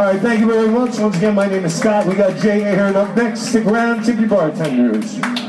right, thank you very much. Once again, my name is Scott. We got Jay Ahern up next. Stick around, tip your bartenders.